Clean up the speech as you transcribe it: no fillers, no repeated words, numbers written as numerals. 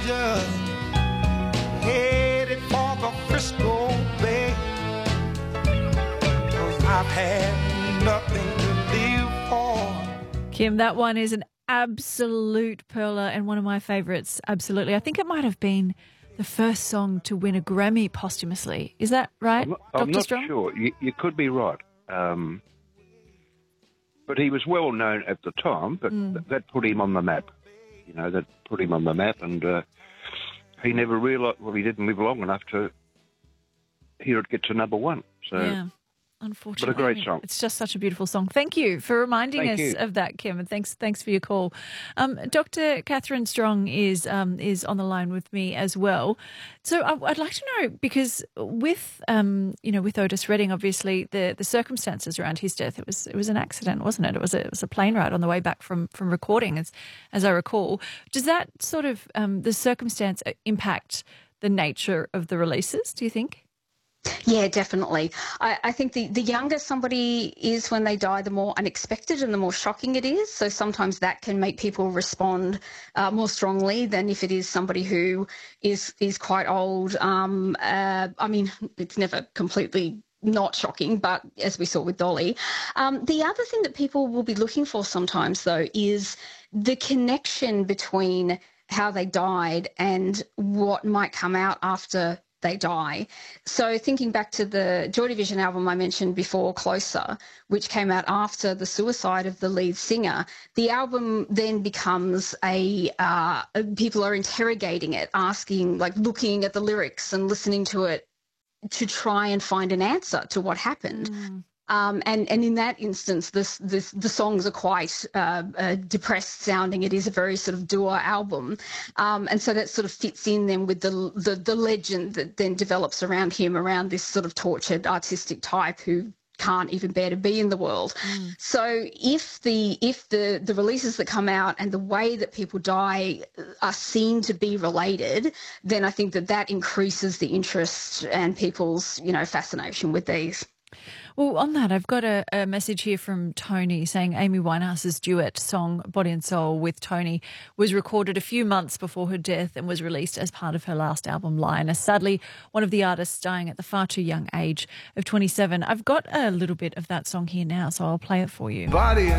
Georgia, headed for the Frisco Bay. 'Cause I've had nothing to live for. Kim, that one is an absolute perler and one of my favourites, absolutely. I think it might have been the first song to win a Grammy posthumously. Is that right, I'm Dr. not Strong? sure. You could be right. But he was well known at the time, but that put him on the map. You know, that put him on the map, and he never realised, well, he didn't live long enough to hear it get to number one. So. Yeah. Unfortunately, but a great song. It's just such a beautiful song. Thank you for reminding us of that, Kim, and thanks for your call. Dr. Catherine Strong is on the line with me as well. So I'd like to know, because with with Otis Redding, obviously the circumstances around his death, it was an accident, wasn't it? It was a plane ride on the way back from recording, as I recall. Does that sort of the circumstance impact the nature of the releases, do you think? Yeah, definitely. I think the younger somebody is when they die, the more unexpected and the more shocking it is. So sometimes that can make people respond more strongly than if it is somebody who is quite old. I mean, it's never completely not shocking, but as we saw with Dolly. The other thing that people will be looking for sometimes, though, is the connection between how they died and what might come out after they die. So thinking back to the Joy Division album I mentioned before, Closer, which came out after the suicide of the lead singer, the album then becomes people are interrogating it, asking, like looking at the lyrics and listening to it to try and find an answer to what happened. And in that instance, the songs are quite depressed sounding. It is a very sort of dour album, and so that sort of fits in then with the legend that then develops around him, around this sort of tortured artistic type who can't even bear to be in the world. So if the releases that come out and the way that people die are seen to be related, then I think that increases the interest and people's fascination with these. Well, on that, I've got a message here from Tony saying Amy Winehouse's duet song Body and Soul with Tony was recorded a few months before her death and was released as part of her last album, Lioness. Sadly, one of the artists dying at the far too young age of 27. I've got a little bit of that song here now, so I'll play it for you. Body